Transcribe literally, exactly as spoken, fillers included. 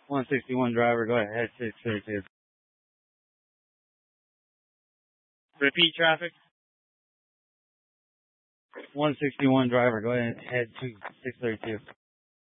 one sixty-one driver, go ahead, six thirty-two. Repeat traffic. one sixty-one driver, go ahead, head to six thirty-two.